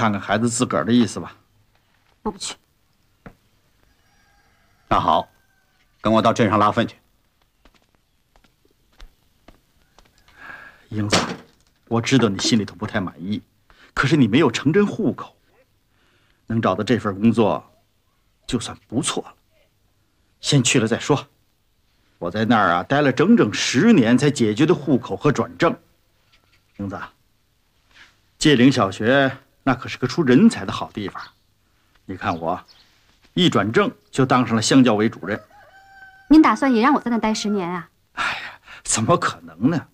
看看孩子自个儿的意思吧。 我不去。 那好，跟我到镇上拉粪去。 英子，我知道你心里头不太满意，可是你没有城镇户口，能找到这份工作，就算不错了。先去了再说。我在那儿啊待了整整10年才解决的户口和转正。英子，界岭小学那可是个出人才的好地方。你看我，一转正就当上了乡教委主任。 您打算也让我在那待10年啊？ 哎呀，怎么可能呢？